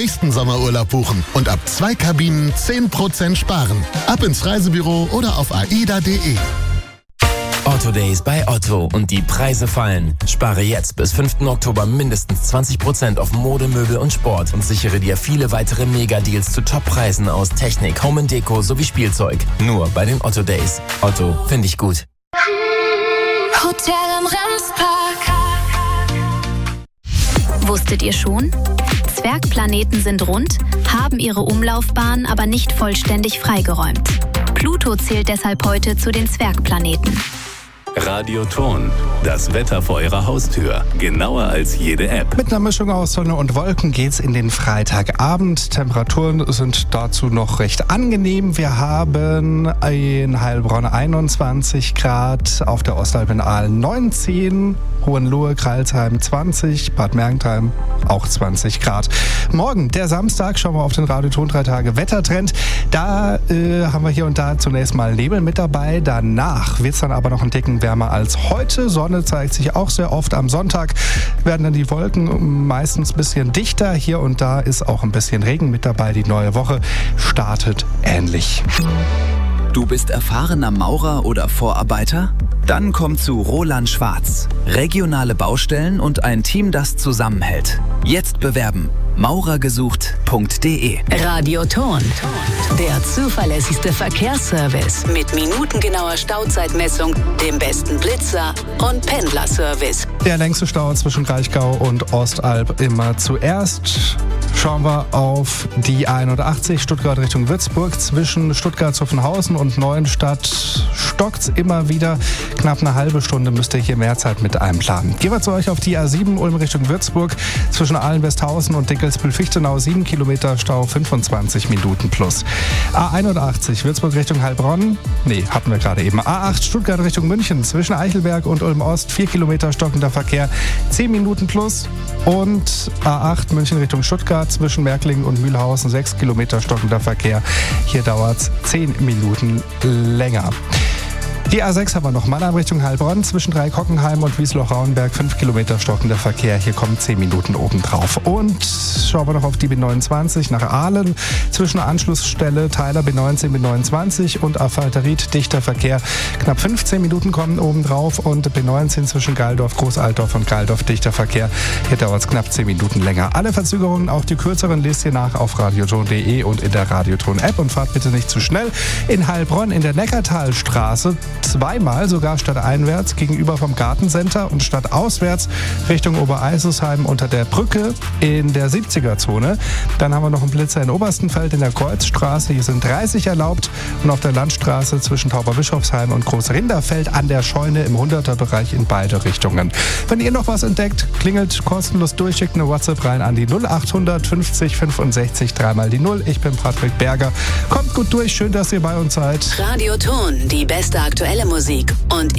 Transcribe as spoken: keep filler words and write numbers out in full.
nächsten Sommerurlaub buchen und ab zwei Kabinen zehn Prozent sparen. Ab ins Reisebüro oder auf aida punkt de. Otto Days bei Otto und die Preise fallen. Spare jetzt bis fünften Oktober mindestens zwanzig Prozent auf Mode, Möbel und Sport und sichere dir viele weitere Mega-Deals zu Top-Preisen aus Technik, Home and Deko sowie Spielzeug. Nur bei den Otto Days. Otto, finde ich gut. Hotel am Remspark. Wusstet ihr schon? Zwergplaneten sind rund, haben ihre Umlaufbahn aber nicht vollständig freigeräumt. Pluto zählt deshalb heute zu den Zwergplaneten. Radioton, das Wetter vor Ihrer Haustür. Genauer als jede App. Mit einer Mischung aus Sonne und Wolken geht's in den Freitagabend. Temperaturen sind dazu noch recht angenehm. Wir haben in Heilbronn einundzwanzig Grad, auf der Ostalb in Aalen neunzehn, Hohenlohe, Crailsheim zwanzig, Bad Mergentheim auch zwanzig Grad. Morgen, der Samstag, schauen wir auf den Radioton drei Tage Wettertrend. Da äh, haben wir hier und da zunächst mal Nebel mit dabei. Danach wird's dann aber noch ein Ticken wärmer als heute. Sonne zeigt sich auch sehr oft. Am Sonntag werden dann die Wolken meistens ein bisschen dichter. Hier und da ist auch ein bisschen Regen mit dabei. Die neue Woche startet ähnlich. Du bist erfahrener Maurer oder Vorarbeiter? Dann komm zu Roland Schwarz. Regionale Baustellen und ein Team, das zusammenhält. Jetzt bewerben. maurergesucht punkt de. Radioton, der zuverlässigste Verkehrsservice mit minutengenauer Stauzeitmessung, dem besten Blitzer und Pendlerservice. Der längste Stau zwischen Kraichgau und Ostalb immer zuerst. Schauen wir auf die einundachtzig Stuttgart Richtung Würzburg. Zwischen Stuttgart-Zuffenhausen und Neuenstadt stockt's immer wieder. Knapp eine halbe Stunde müsst ihr hier mehr Zeit mit einplanen. Gehen wir zu euch auf die A sieben Ulm Richtung Würzburg. Zwischen Ahlen-Westhausen und Dickelsbühl-Fichtenau sieben Kilometer Stau, fünfundzwanzig Minuten plus. A einundachtzig Würzburg Richtung Heilbronn. Nee, hatten wir gerade eben. A acht Stuttgart Richtung München. Zwischen Eichelberg und Ulm-Ost vier Kilometer stockender Verkehr, zehn Minuten plus. Und A acht München Richtung Stuttgart. Zwischen Märklingen und Mühlhausen sechs Kilometer stockender Verkehr. Hier dauert es zehn Minuten länger. Die A sechs haben wir noch. Mannheim Richtung Heilbronn. Zwischen Dreikockenheim und Wiesloch-Rauenberg fünf Kilometer stockender Verkehr. Hier kommen zehn Minuten obendrauf. Und schauen wir noch auf die B neunundzwanzig nach Aalen. Zwischen Anschlussstelle Theiler B neunzehn, B neunundzwanzig und Afalterit dichter Verkehr. Knapp fünfzehn Minuten kommen obendrauf. Und B neunzehn zwischen Galdorf, Großaltdorf und Galdorf dichter Verkehr. Hier dauert es knapp zehn Minuten länger. Alle Verzögerungen, auch die kürzeren, lest ihr nach auf radioton punkt de und in der Radioton-App. Und fahrt bitte nicht zu schnell. In Heilbronn in der Neckartalstraße zweimal sogar stadteinwärts gegenüber vom Gartencenter und stadtauswärts Richtung Obereiselsheim unter der Brücke in der siebziger-Zone. Dann haben wir noch einen Blitzer in Oberstenfeld in der Kreuzstraße. Hier sind dreißig erlaubt. Und auf der Landstraße zwischen Tauberbischofsheim und Großrinderfeld an der Scheune im hunderter-Bereich in beide Richtungen. Wenn ihr noch was entdeckt, klingelt kostenlos durch, schickt eine WhatsApp rein an die null achthundert fünfzig fünfundsechzig dreimal die null. Ich bin Patrick Berger. Kommt gut durch. Schön, dass ihr bei uns seid. Radioton, die beste aktuelle Musik und